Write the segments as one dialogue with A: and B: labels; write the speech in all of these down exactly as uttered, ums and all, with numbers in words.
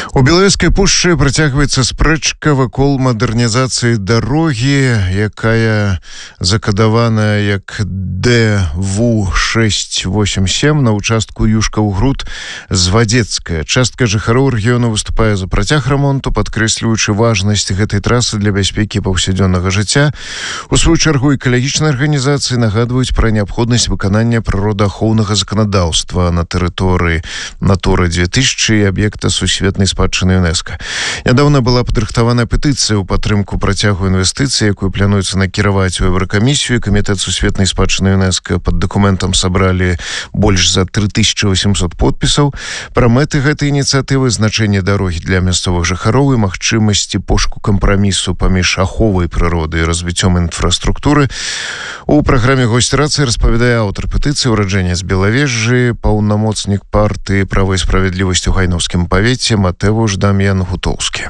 A: У Белавежскай пушчы працягваецца спрэчка вакол мадэрнізацыі дарогі, якая закадаваная як Д В шесть восемь семь на участку Юшкаў-Груд Звадзецкая. Частка жыхароў рэгіёну выступае за працяг рамонту, падкрэсліваючы важнасць гэтай трасы для бяспекі паўсядзённага жыцця. У сваю чаргу экалагічныя арганізацыі нагадваюць пра неабходнасць выканання прыродаахоўнага заканадаўства на тэрыторыі Натура две тысячи і аб'екта сусветнай спадчыны ЮНЕСКО. Нядаўна была падрыхтавана петыцыя ў падтрымку працягу інвестыцый, якую плануецца накіраваць у Еўракамісію. Камітэт сусветнай спадчыны ЮНЕСКО пад дакументам сабралі больш за три тысячи восемьсот подпісаў. Пра мэты гэтай ініцыятывы, значэнне дарогі для мясцовых жыхароў і магчымасці пошуку кампрамісу паміж аховай прыроды і развіццём інфраструктуры у праграме «Госць рацыі» распавядае аўтар петыцыі, ураджэнец з Белавежжы, паўнамоцнік партыі «Права і справядлівасць» у Гайнаўскім павеце Матэвуш Дам'ян Гутоўскі.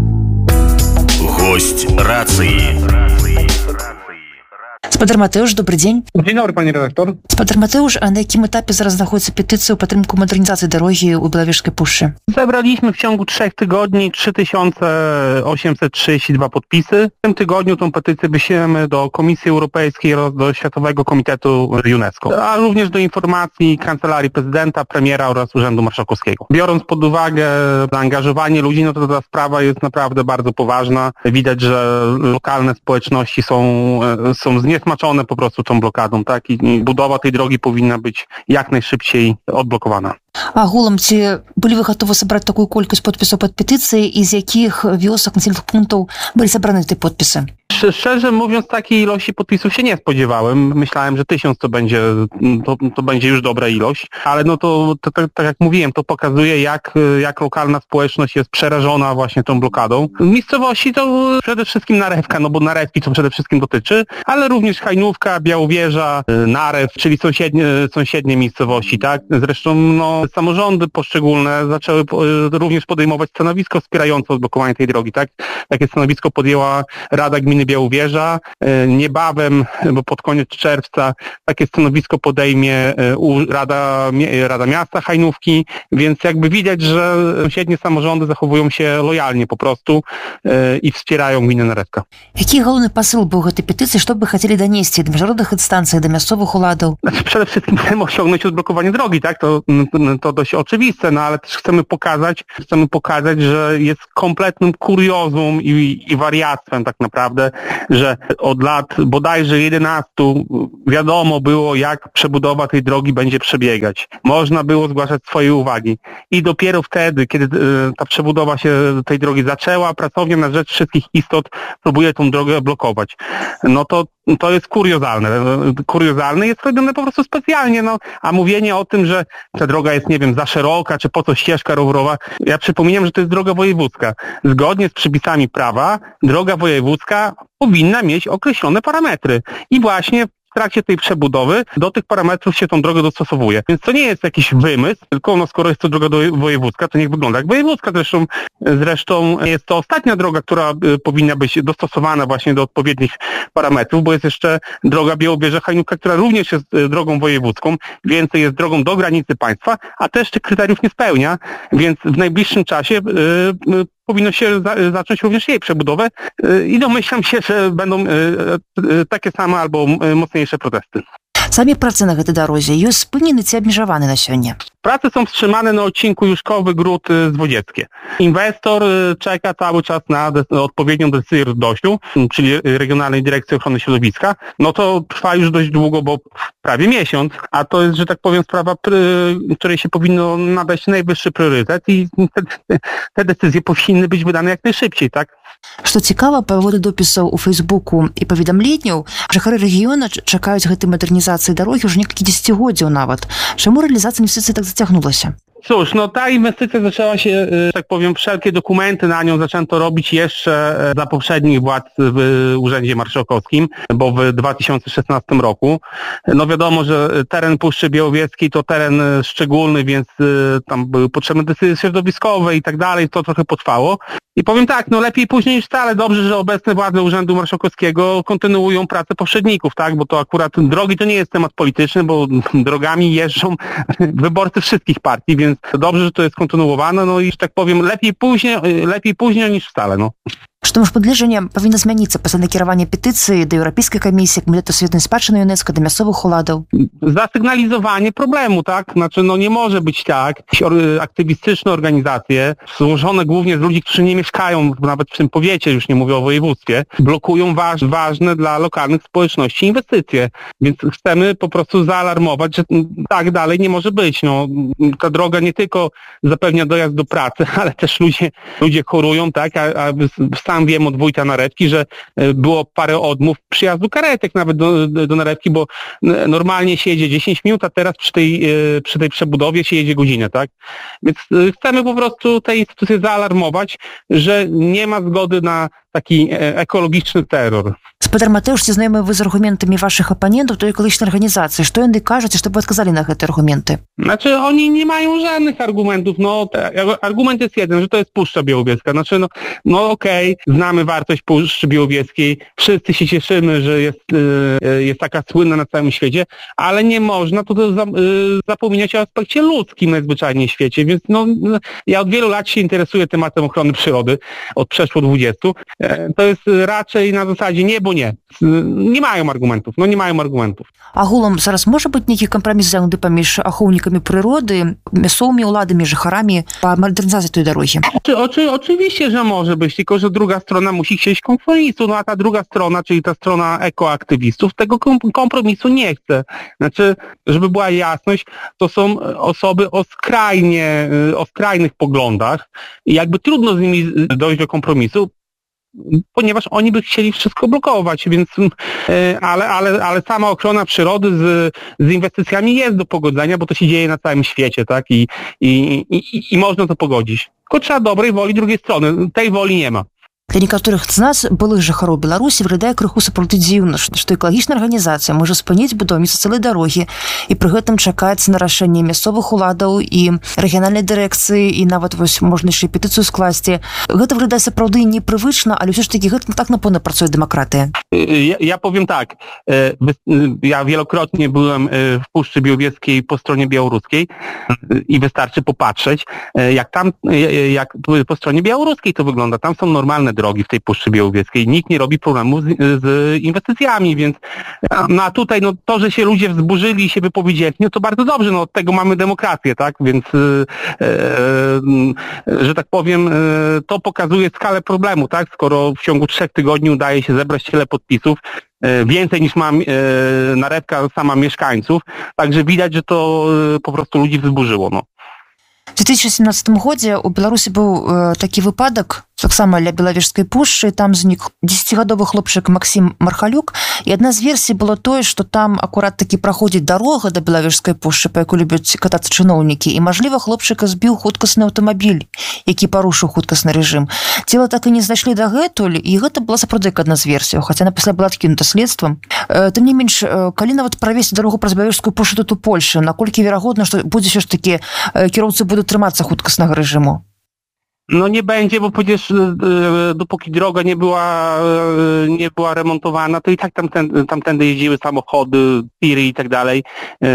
B: Гость рации.
C: Спадар Матеуш, добрый день.
D: День добрый, пане редактор.
C: Спадар Матеуш, а на jakim etapie zaraz znajduje petycja o podtrymku modernizacji drogi u Беловежской Puszczy?
D: Zebraliśmy w ciągu trzech tygodni trzy tysiące osiemset trzydzieści dwa podpisy. W tym tygodniu tą petycję wyślemy do Komisji Europejskiej oraz do Światowego Komitetu UNESCO, a również do informacji Kancelarii Prezydenta, Premiera oraz Urzędu Marszałkowskiego. Biorąc pod uwagę zaangażowanie ludzi, no to ta sprawa jest naprawdę bardzo poważna. Widać, że lokalne społeczności są, są zniesmaczone po prostu tą blokadą, tak? I budowa tej drogi powinna być jak najszybciej odblokowana.
C: Агулам, ці былі вы гатовы сабраць такую колькасць подпісаў пад петыцыяй, і з якіх вёсак, населеных пунктаў былі сабраны te podpisy?
D: Szczerze mówiąc, takiej ilości podpisów się nie spodziewałem. Myślałem, że tysiąc to będzie, to, to będzie już dobra ilość, ale no to, to, to tak jak mówiłem, to pokazuje, jak, jak lokalna społeczność jest przerażona właśnie tą blokadą. W miejscowości to przede wszystkim Narewka, no bo Narewki to przede wszystkim dotyczy, ale również Hajnówka, Białowieża, Narew, czyli sąsiednie, sąsiednie miejscowości, tak? Zresztą no, samorządy poszczególne zaczęły również podejmować stanowisko wspierające odblokowanie tej drogi, tak? Takie stanowisko podjęła Rada Gminy Białowieża. Niebawem, bo pod koniec czerwca, takie stanowisko podejmie Rada, Rada Miasta Hajnówki, więc jakby widać, że sąsiednie samorządy zachowują się lojalnie po prostu i wspierają gminę Narewka.
C: Jaki główny посыл był tej petycji, co by chcieli donieść do międzynarodowych instancji, do miejscowych uladów?
D: Znaczy, przede wszystkim chcemy osiągnąć odblokowanie drogi, tak? To, to dość oczywiste, no ale też chcemy pokazać, chcemy pokazać, że jest kompletnym kuriozum i, i wariactwem tak naprawdę, że od lat bodajże jedenastu wiadomo było, jak przebudowa tej drogi będzie przebiegać. Można było zgłaszać swoje uwagi. I dopiero wtedy, kiedy ta przebudowa się tej drogi zaczęła, pracownia na rzecz wszystkich istot próbuje tą drogę blokować. No to to jest kuriozalne. Kuriozalne jest robione po prostu specjalnie, no, a mówienie o tym, że ta droga jest, nie wiem, za szeroka, czy po co ścieżka rowerowa. Ja przypominam, że to jest droga wojewódzka. Zgodnie z przepisami prawa, droga wojewódzka powinna mieć określone parametry. I właśnie w trakcie tej przebudowy do tych parametrów się tą drogę dostosowuje. Więc to nie jest jakiś wymysł, tylko no, skoro jest to droga do wojewódzka, to niech wygląda jak wojewódzka. Zresztą, zresztą jest to ostatnia droga, która y, powinna być dostosowana właśnie do odpowiednich parametrów, bo jest jeszcze droga Białowieża-Hajnówka, która również jest y, drogą wojewódzką, więcej jest drogą do granicy państwa, a też tych kryteriów nie spełnia, więc w najbliższym czasie y, y, powinno się za, zacząć również jej przebudowę y, i domyślam się, że będą y, y, takie same albo y, mocniejsze protesty.
C: Sami prace na tej drodze już spóźnione czy obniżowane na siebie?
D: Prace są wstrzymane na odcinku Juszkowy-Gród Zwodzieckie. Inwestor czeka cały czas na de- odpowiednią decyzję R D O S-u, czyli Regionalnej Dyrekcji Ochrony Środowiska. No to trwa już dość długo, bo prawie miesiąc, a to jest, że tak powiem, sprawa, pr- której się powinno nadać najwyższy priorytet i te, te decyzje powinny być wydane jak najszybciej, tak?
C: Што цікава, па паводу допісаў у Фейсбуку і паведамленняў, жыхары рэгіёна чакаюць гэтай мадэрнізацыі дарогі ўжо некалькі дзесяцігоддзяў нават. Чаму рэалізацыя інвестыцый так зацягнулася?
D: Cóż, no ta inwestycja zaczęła się, tak powiem, wszelkie dokumenty na nią zaczęto robić jeszcze za poprzednich władz w Urzędzie Marszałkowskim, bo w dwa tysiące szesnastym roku. No wiadomo, że teren Puszczy Białowieskiej to teren szczególny, więc tam były potrzebne decyzje środowiskowe i tak dalej, to trochę potrwało. I powiem tak, no lepiej później niż wcale. Dobrze, że obecne władze Urzędu Marszałkowskiego kontynuują pracę poprzedników, tak? Bo to akurat drogi to nie jest temat polityczny, bo drogami jeżdżą wyborcy wszystkich partii, więc więc dobrze, że to jest kontynuowane, no i, że tak powiem, lepiej później, lepiej później niż wcale, no.
C: Што ж падлежанне павінна змяніцца пасля накіравання петыцыі да Еўрапейскай камісіі, Камітэту сусветнай спадчыны ЮНЕСКО, да мясцовых уладаў?
D: Zasygnalizowanie problemu, tak? Znaczy, no nie może być tak. Aktywistyczne organizacje, złożone głównie z ludzi, którzy nie mieszkają nawet w tym powiecie, już nie mówię o województwie, blokują waż, ważne dla lokalnych społeczności inwestycje. Więc chcemy po prostu zaalarmować, że tak dalej nie może być. No, ta droga nie tylko zapewnia dojazd do pracy, ale też ludzie, ludzie chorują, tak? A, a sam wiem od wójta Narewki, że było parę odmów przyjazdu karetek nawet do, do Narewki, bo normalnie się jedzie dziesięć minut, a teraz przy tej, przy tej przebudowie się jedzie godzinę, tak? Więc chcemy po prostu te instytucje zaalarmować, że nie ma zgody na taki ekologiczny terror.
C: Спадар Матеуш, ці знаёмыя вы з аргументамі вашых апанентаў той экалагічнай арганізацыі? Што яны кажуць і што вы адказалі на гэтыя аргументы?
D: Znaczy oni nie mają żadnych argumentów. No, te, argument jest jeden, że to jest Puszcza Białowieska. Znaczy, no, no okej, okay, znamy wartość Puszczy Białowieskiej, wszyscy się cieszymy, że jest, jest taka słynna na całym świecie, ale nie można tu zapominać o aspekcie ludzkim najzwyczajniej w świecie, więc no, ja od wielu lat się interesuję tematem ochrony przyrody, od przeszło dwudziestu. To jest raczej na zasadzie nie, bo nie. Nie mają argumentów. No nie mają argumentów.
C: Агулам зараз можа быць нейкі кампраміс дасягнуты паміж ахоўнікамі прыроды, мясцовымі ўладамі, жыхарамі па мадэрнізацыі той дарогі?
D: Oczy, oczy, oczywiście, że może być, tylko że druga strona musi chcieć kompromisu, no a ta druga strona, czyli ta strona ekoaktywistów, tego kompromisu nie chce. Znaczy, żeby była jasność, to są osoby o skrajnie, o skrajnych poglądach i jakby trudno z nimi dojść do kompromisu, ponieważ oni by chcieli wszystko blokować, więc ale, ale, ale sama ochrona przyrody z, z inwestycjami jest do pogodzenia, bo to się dzieje na całym świecie, tak? I, i, i, i można to pogodzić. Tylko trzeba dobrej woli drugiej strony. Tej woli nie ma.
C: Для некаторых з нас, былых жыхароў Беларусі, выглядае крыху сапраўды дзіўна, што экалагічная арганізацыя можа спыніць будаўніцтва цэлай дарогі, і пры гэтым чакаецца на рашэнне мясцовых уладаў і рэгіянальнай дырэкцыі, і нават вось можна яшчэ петыцыю скласці. Гэта выглядае сапраўды непрывычна, але ўсё ж такі гэта так напэўна працуе дэмакратыя.
D: Ja, ja powiem tak, ja wielokrotnie byłem w Puszczy Białowieskiej po stronie białoruskiej i wystarczy popatrzeć, jak tam, jak po stronie białoruskiej to wygląda. Tam są normalne drogi w tej Puszczy Białowieskiej. Nikt nie robi problemów z, z inwestycjami, więc no a tutaj no, to, że się ludzie wzburzyli i się wypowiedzieli, no to bardzo dobrze, no od tego mamy demokrację, tak? Więc e, e, że tak powiem, e, to pokazuje skalę problemu, tak? Skoro w ciągu trzech tygodni udaje się zebrać tyle podpisów, e, więcej niż ma e, Narewka sama mieszkańców, także widać, że to e, po prostu ludzi wzburzyło, no.
C: В две тысячи семнадцатым годзе у Беларусі быў э, такі выпадак, таксама ля Белавежскай пушчы, там знік дзесяцігадовы хлопчык Максім Мархалюк, і адна з версій было тое, што там акурат такі праходзіць дарога да Белавежскай пушчы, па якой любяць катацца чыноўнікі, і, мажліва, хлопчыка збіў хуткасны аўтамабіль, які парушыў хуткасны рэжым. Цела так і не знайшлі дагэтуль, і гэта была сапраўды як адна з версій, хаця яна пасля была адкінута следствам. Э, тым не менш, э, калі нават правесці дарогу праз Белавежскую пушчу тут у Польшы, наколькі верагодна, што будзе ўсё ж такі э, кіроўцы будуць трымацца хуткаснага рэжыму?
D: No nie będzie, bo przecież e, dopóki droga nie była, e, nie była remontowana, to i tak tamten, tamtędy jeździły samochody, tiry i tak dalej, e,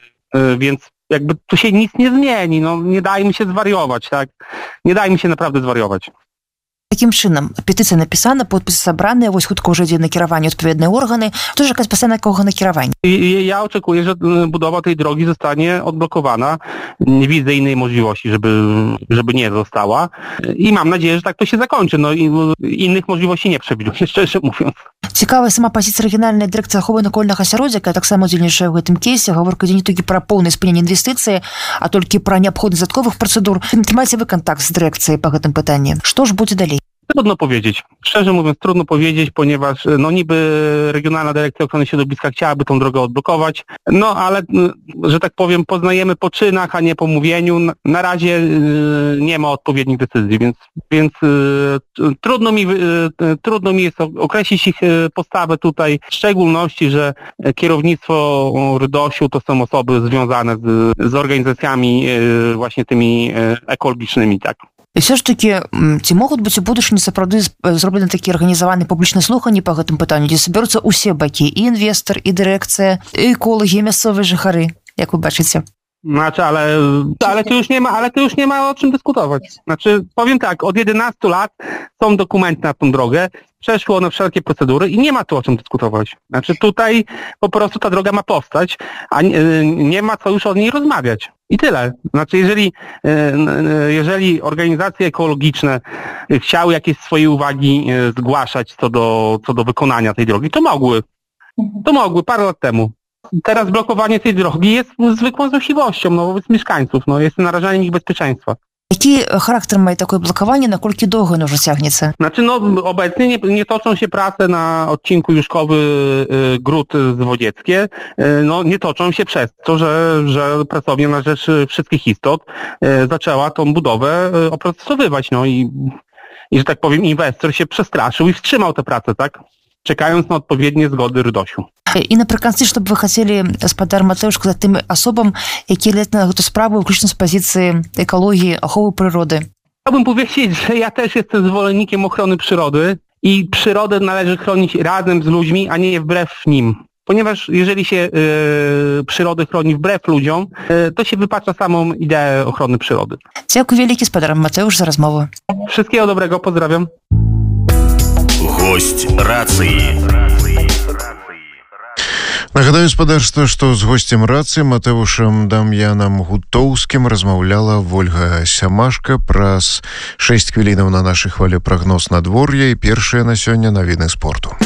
D: e, więc jakby tu się nic nie zmieni, no nie dajmy się zwariować, tak? Nie dajmy się naprawdę zwariować.
C: Такім чынам, петыцыя напісана, подпісы сабраныя, вось хутка ўжо ідзе накіраванне адпаведныя органы. Што ж чакаць пасля якога накіравання?
D: Ja oczekuję, że budowa tej drogi zostanie odblokowana. Nie widzę innej możliwości, żeby, żeby nie została. I mam nadzieję, że tak to się zakończy. No i innych możliwości nie przewiduję, szczerze mówiąc.
C: Цікавая сама пазіцыя рэгіянальнай дырэкцыі аховы навакольнага асяроддзя, якая таксама удзельнічае ў гэтым кейсе. Гаворка ідзе не толькі пра поўнае спыненне інвестыцыі, а толькі пра неабходнасць дадатковых працэдур. Маеце вы кантакт з дырэкцыяй па гэтым пытанні? Што ж будзе далей?
D: Trudno powiedzieć. Szczerze mówiąc, trudno powiedzieć, ponieważ no niby Regionalna Dyrekcja Ochrony Środowiska chciałaby tą drogę odblokować, no ale, że tak powiem, poznajemy po czynach, a nie po mówieniu. Na razie nie ma odpowiednich decyzji, więc, więc trudno mi, trudno mi jest określić ich postawę tutaj, w szczególności, że kierownictwo RDOŚ-u to są osoby związane z, z organizacjami właśnie tymi ekologicznymi, tak.
C: І все ж таки, ці могуць быць у будучыні сапраўды зроблены такі арганізаваны публічны слуханні па гэтым пытанню, дзе сабяруцца ўсе бакі, і інвестар, і дырэкцыя, і эколагі, і мясцовыя жыхары, як вы бачыце?
D: Znaczy, ale, ale tu już nie ma, ale tu już nie ma o czym dyskutować. Znaczy, powiem tak, od jedenastu lat są dokumenty na tą drogę, przeszło one wszelkie procedury i nie ma tu o czym dyskutować. Znaczy tutaj po prostu ta droga ma powstać, a nie, nie ma co już o niej rozmawiać. I tyle. Znaczy, jeżeli, jeżeli organizacje ekologiczne chciały jakieś swoje uwagi zgłaszać co do, co do wykonania tej drogi, to mogły. To mogły parę lat temu. Teraz blokowanie tej drogi jest zwykłą złośliwością no, wobec mieszkańców. No, jest narażaniem ich bezpieczeństwa.
C: Jaki charakter ma takie blokowanie, na koliki długo ono już ciągnie?
D: Znaczy, no obecnie nie, nie toczą się prace na odcinku Juszkowy y, Gród Zwodzieckie. Y, no nie toczą się przez to, że, że pracownia na rzecz wszystkich istot y, zaczęła tą budowę y, opracowywać. No i, i, że tak powiem, inwestor się przestraszył i wstrzymał te prace, tak? Czekając na odpowiednie zgody RDOŚ-u.
C: I напрыканцы, что бы вы хотели, гаспадар Матеуш, сказать тым особам, які лезли на эту справу, включно з позиции экологии, аховы природы?
D: Chciałbym powiedzieć, że ja też jestem zwolennikiem ochrony przyrody i przyrodę należy chronić razem z ludźmi, a nie wbrew nim. Ponieważ jeżeli się yy, przyrodę chroni wbrew ludziom, yy, to się wypacza samą ideę ochrony przyrody.
C: Dziękuję wielkie, гаспадар Матеуш, za rozmowę.
D: Wszystkiego dobrego, pozdrawiam.
B: Гость рации.
A: Нагадаю спадарства, што з госцем рацыі Матэвушам Дам'янам Гутоўскім размаўляла Вольга Сямашка. Праз шэсць хвілінаў на нашай хвалі прагноз надвор'я і першыя на сёння навіны спорту.